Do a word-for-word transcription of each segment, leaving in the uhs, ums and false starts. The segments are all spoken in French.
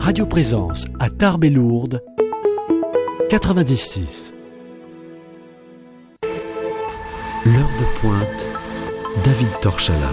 Radio Présence à Tarbes et Lourdes, quatre-vingt-dix six. L'heure de pointe, David Torchala.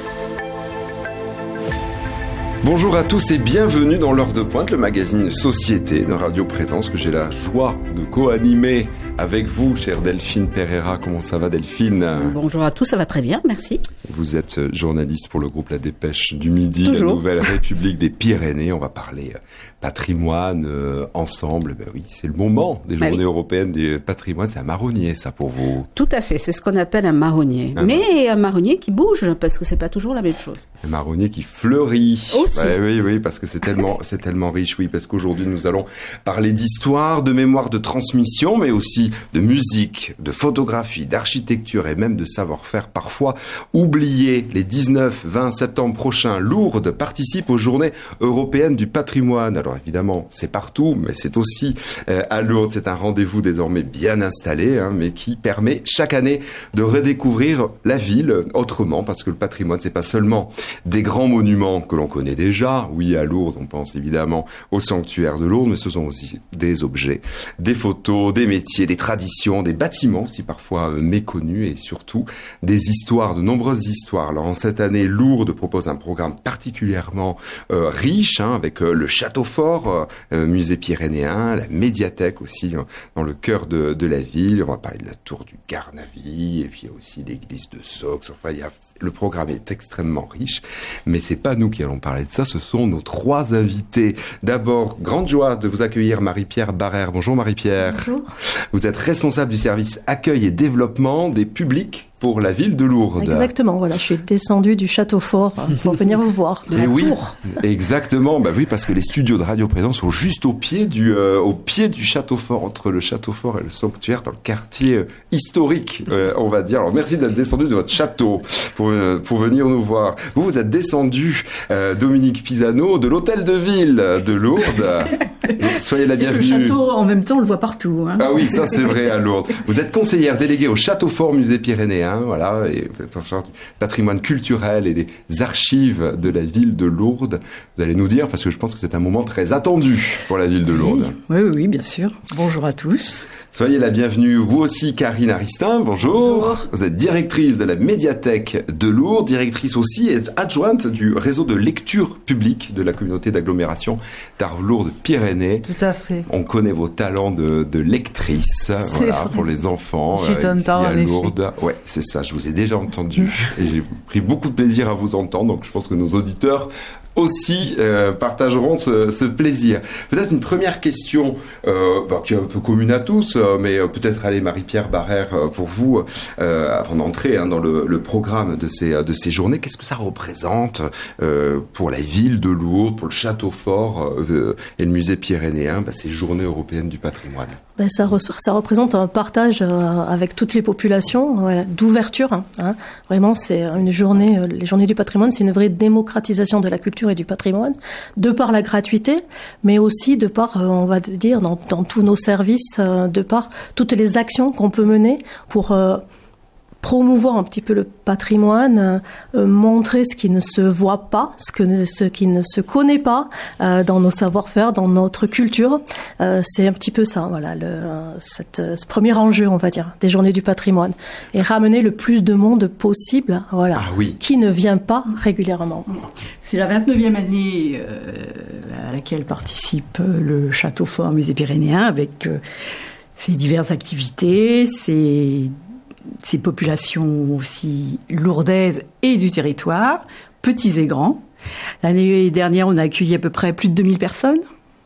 Bonjour à tous et bienvenue dans l'heure de pointe, le magazine Société de Radio Présence que j'ai la joie de co-animer avec vous, chère Delphine Pereira. Comment ça va, Delphine ? Bonjour à tous, ça va très bien, merci. Vous êtes journaliste pour le groupe La Dépêche du Midi, Toujours. La Nouvelle République des Pyrénées. On va parler patrimoine euh, ensemble. Ben oui, c'est le moment des bah journées oui. européennes du patrimoine. C'est un marronnier, ça, pour vous. Tout à fait, c'est ce qu'on appelle un marronnier. Ah Mais un marronnier qui bouge, parce que c'est pas toujours la même chose. Un marronnier qui fleurit. Aussi. Ouais, oui, oui, parce que c'est tellement, c'est tellement riche, oui, parce qu'aujourd'hui nous allons parler d'histoire, de mémoire, de transmission, mais aussi de musique, de photographie, d'architecture et même de savoir-faire parfois oublié. Les dix-neuf vingt septembre prochains, Lourdes participe aux Journées européennes du patrimoine. Alors évidemment, c'est partout, mais c'est aussi euh, à Lourdes. C'est un rendez-vous désormais bien installé, hein, mais qui permet chaque année de redécouvrir la ville autrement, parce que le patrimoine, c'est pas seulement des grands monuments que l'on connaît déjà. Oui, à Lourdes, on pense évidemment au sanctuaire de Lourdes, mais ce sont aussi des objets, des photos, des métiers, des traditions, des bâtiments aussi parfois euh, méconnus et surtout des histoires, de nombreuses histoires. Alors en cette année, Lourdes propose un programme particulièrement euh, riche, hein, avec euh, le château fort, euh, musée pyrénéen, la médiathèque aussi hein, dans le cœur de, de la ville. On va parler de la tour du Garnavy et puis il y a aussi l'église de Sox. Enfin, il y a, le programme est extrêmement riche, mais c'est pas nous qui allons parler de ça, ce sont nos trois invités. D'abord, grande joie de vous accueillir Marie-Pierre Barrère. Bonjour Marie-Pierre. Bonjour. Vous êtes responsable du service accueil et développement des publics pour la ville de Lourdes. Exactement, voilà, je suis descendue du château fort pour venir vous voir, de la Et oui, tour. Exactement, bah oui, parce que les studios de Radio Présence sont juste au pied du, euh, au pied du château fort, entre le château fort et le sanctuaire, dans le quartier euh, historique, euh, on va dire. Alors merci d'être descendu de votre château pour, euh, pour venir nous voir. Vous, vous êtes descendu, euh, Dominique Pisano, de l'hôtel de ville de Lourdes. Soyez la bienvenue. Le château, en même temps, on le voit partout. Hein. Ah oui, ça c'est vrai à Lourdes. Vous êtes conseillère déléguée au Château Fort Musée Pyrénéen, voilà, et vous êtes en charge du patrimoine culturel et des archives de la ville de Lourdes. Vous allez nous dire, parce que je pense que c'est un moment très attendu pour la ville de Lourdes. Oui, oui, oui, bien sûr. Bonjour à tous. Soyez la bienvenue, vous aussi, Karine Aristin, bonjour. bonjour. Vous êtes directrice de la médiathèque de Lourdes, directrice aussi et adjointe du réseau de lecture publique de la communauté d'agglomération Tarbes-Lourdes-Pyrénées. Tout à fait. On connaît vos talents de, de lectrice, voilà, vrai. Pour les enfants. Je euh, ici à les Lourdes. Ouais, c'est ça, je vous ai déjà entendu et j'ai pris beaucoup de plaisir à vous entendre, donc je pense que nos auditeurs aussi euh, partageront ce, ce plaisir. Peut-être une première question euh, bah, qui est un peu commune à tous, euh, mais euh, peut-être aller Marie-Pierre Barrère euh, pour vous, euh, avant d'entrer hein, dans le, le programme de ces, de ces journées. Qu'est-ce que ça représente euh, pour la ville de Lourdes, pour le château fort euh, et le musée pyrénéen, bah, ces journées européennes du patrimoine? Ben, ça, re- ça représente un partage euh, avec toutes les populations, ouais, d'ouverture. Hein. Vraiment, c'est une journée, euh, les journées du patrimoine, c'est une vraie démocratisation de la culture et du patrimoine, de par la gratuité, mais aussi de par, euh, on va dire, dans, dans tous nos services, euh, de par toutes les actions qu'on peut mener pour euh, promouvoir un petit peu le patrimoine, euh, montrer ce qui ne se voit pas, ce, que, ce qui ne se connaît pas euh, dans nos savoir-faire, dans notre culture. Euh, c'est un petit peu ça, voilà, le, cette, ce premier enjeu, on va dire, des journées du patrimoine. Et ramener le plus de monde possible, voilà, ah oui. qui ne vient pas régulièrement. C'est la vingt-neuvième année euh, à laquelle participe le Château Fort Musée Pyrénéen avec euh, ses diverses activités, ses ces populations aussi lourdaises et du territoire, petits et grands. L'année dernière, on a accueilli à peu près plus de deux mille personnes.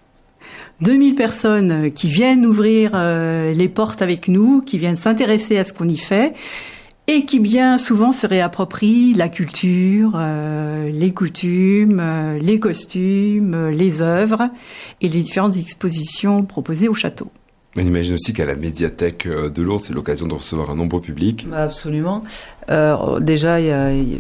deux mille personnes qui viennent ouvrir euh, les portes avec nous, qui viennent s'intéresser à ce qu'on y fait et qui bien souvent se réapproprient la culture, euh, les coutumes, euh, les costumes, euh, les œuvres et les différentes expositions proposées au château. On imagine aussi qu'à la médiathèque de Lourdes, c'est l'occasion de recevoir un nombreux public. Absolument. Euh, déjà, il y a,